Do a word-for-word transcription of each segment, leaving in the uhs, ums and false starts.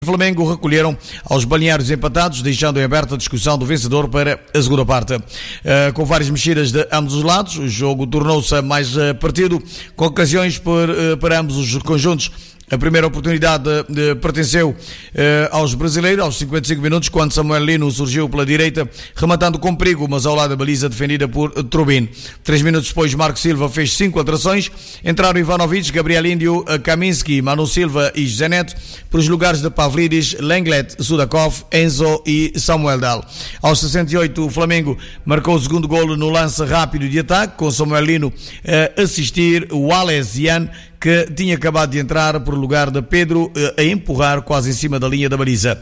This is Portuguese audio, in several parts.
O Flamengo recolheram aos balneários empatados, deixando em aberta a discussão do vencedor para a segunda parte. Uh, com várias mexidas de ambos os lados, o jogo tornou-se mais uh, partido, com ocasiões por, uh, para ambos os conjuntos. A primeira oportunidade uh, pertenceu uh, aos brasileiros, aos cinquenta e cinco minutos, quando Samuel Lino surgiu pela direita, rematando com perigo, mas ao lado da baliza defendida por uh, Trubin. Três minutos depois, Marco Silva fez cinco alterações. Entraram Ivanovic, Gabriel Índio, uh, Kaminski, Manu Silva e José Neto, para os lugares de Pavlidis, Lenglet, Sudakov, Enzo e Samuel Dal. Aos sessenta e oito, o Flamengo marcou o segundo golo no lance rápido de ataque, com Samuel Lino a assistir o Wallace Ian, que tinha acabado de entrar por lugar de Pedro, a empurrar quase em cima da linha da baliza.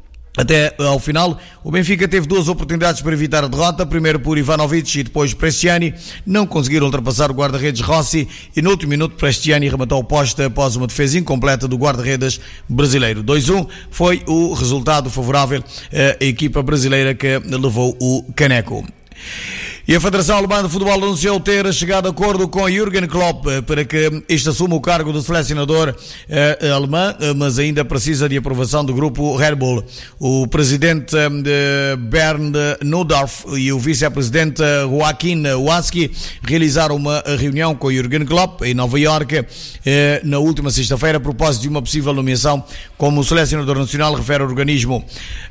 Até ao final, o Benfica teve duas oportunidades para evitar a derrota, primeiro por Ivanovic e depois Prestiani. Não conseguiram ultrapassar o guarda-redes Rossi e no último minuto Prestiani rematou o poste após uma defesa incompleta do guarda-redes brasileiro. dois a um foi o resultado favorável à equipa brasileira que levou o caneco. E a Federação Alemã de Futebol anunciou ter chegado a acordo com Jürgen Klopp para que este assuma o cargo de selecionador eh, alemão, mas ainda precisa de aprovação do grupo Red Bull. O presidente eh, Bernd Nudorf e o vice-presidente Joachim Watzke realizaram uma reunião com Jürgen Klopp em Nova Iorque eh, na última sexta-feira a propósito de uma possível nomeação como selecionador nacional, refere o organismo.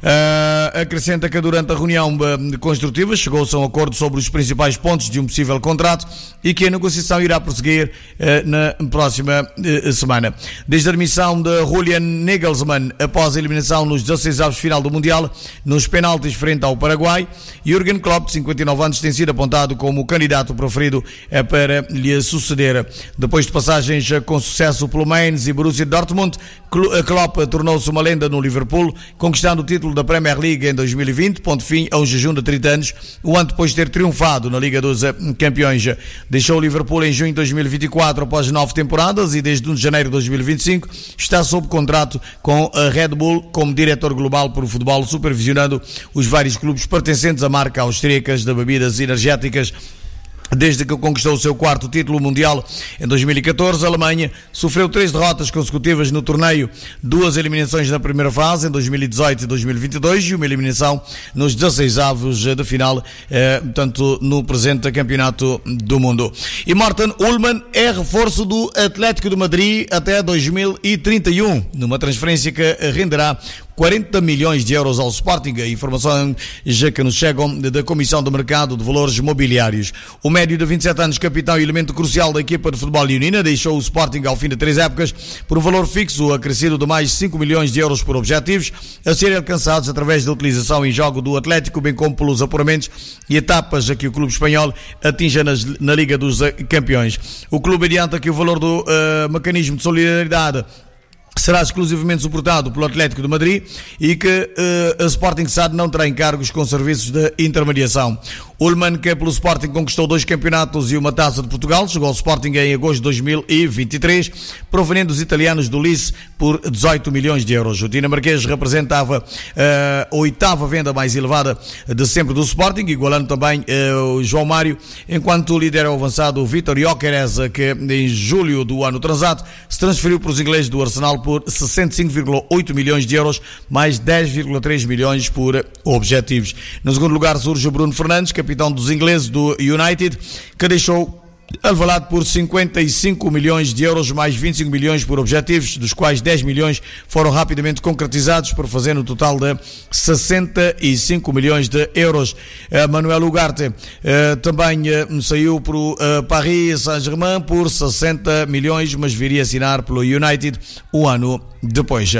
Uh, acrescenta que durante a reunião uh, construtiva chegou-se a um acordo sobre os principais pontos de um possível contrato e que a negociação irá prosseguir uh, na próxima uh, semana. Desde a admissão de Julian Nagelsmann após a eliminação nos dezasseis avos de final do Mundial, nos penaltis frente ao Paraguai, Jürgen Klopp, de cinquenta e nove anos, tem sido apontado como o candidato preferido uh, para lhe suceder. Depois de passagens uh, com sucesso pelo Mainz e Borussia Dortmund, Klopp tornou-se uma lenda no Liverpool, conquistando o título da Premier League em dois mil e vinte, ponto fim a um jejum de trinta anos, o ano depois de ter triunfado na Liga dos Campeões. Deixou o Liverpool em junho de dois mil e vinte e quatro após nove temporadas e desde um de janeiro de dois mil e vinte e cinco está sob contrato com a Red Bull como diretor global por futebol, supervisionando os vários clubes pertencentes à marca austríacas de bebidas energéticas. Desde que conquistou o seu quarto título mundial em dois mil e catorze, a Alemanha sofreu três derrotas consecutivas no torneio, duas eliminações na primeira fase em dois mil e dezoito e dois mil e vinte e dois e uma eliminação nos dezasseis avos de final, eh, tanto no presente campeonato do mundo. E Morten Ullmann é reforço do Atlético de Madrid até dois mil e trinta e um, numa transferência que renderá quarenta milhões de euros ao Sporting. A informação já que nos chegam da Comissão do Mercado de Valores Mobiliários. O médio de vinte e sete anos, capitão e elemento crucial da equipa de futebol leonina, deixou o Sporting ao fim de três épocas por um valor fixo acrescido de mais cinco milhões de euros por objetivos a serem alcançados através da utilização em jogo do Atlético, bem como pelos apuramentos e etapas a que o clube espanhol atinja nas, na Liga dos Campeões. O clube adianta que o valor do uh, mecanismo de solidariedade será exclusivamente suportado pelo Atlético de Madrid e que uh, a Sporting S A D não terá encargos com serviços de intermediação. Ullmann, que pelo Sporting conquistou dois campeonatos e uma taça de Portugal, chegou ao Sporting em agosto de dois mil e vinte e três, proveniendo dos italianos do Lice por dezoito milhões de euros. O dinamarquês representava uh, a oitava venda mais elevada de sempre do Sporting, igualando também uh, o João Mário, enquanto o líder é o avançado Vítor Gyökeres, que em julho do ano transato se transferiu para os ingleses do Arsenal por sessenta e cinco vírgula oito milhões de euros, mais dez vírgula três milhões por objetivos. No segundo lugar surge o Bruno Fernandes, capitão dos ingleses do United, que deixou Alvalade por cinquenta e cinco milhões de euros, mais vinte e cinco milhões por objetivos, dos quais dez milhões foram rapidamente concretizados, por fazer um total de sessenta e cinco milhões de euros. Uh, Manuel Ugarte uh, também uh, saiu para o uh, Paris Saint-Germain por sessenta milhões, mas viria a assinar pelo United um ano depois.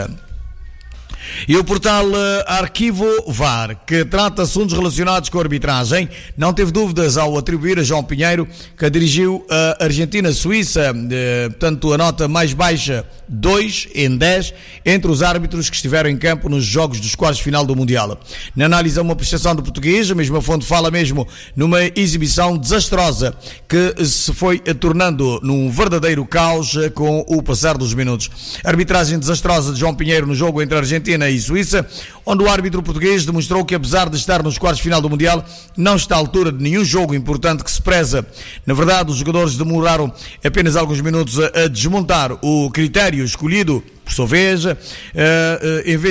E o portal uh, Arquivo V A R, que trata assuntos relacionados com a arbitragem, não teve dúvidas ao atribuir a João Pinheiro, que dirigiu a Argentina-Suíça, uh, portanto a nota mais baixa, dois em dez, entre os árbitros que estiveram em campo nos jogos dos quartos de final do Mundial. Na análise a uma apreciação do português, a mesma fonte fala mesmo numa exibição desastrosa, que se foi tornando num verdadeiro caos com o passar dos minutos. A arbitragem desastrosa de João Pinheiro no jogo entre a Argentina e Suíça, onde o árbitro português demonstrou que, apesar de estar nos quartos de final do Mundial, não está à altura de nenhum jogo importante que se preza. Na verdade, os jogadores demoraram apenas alguns minutos a, a desmontar o critério escolhido por sua vez, uh, uh, em vez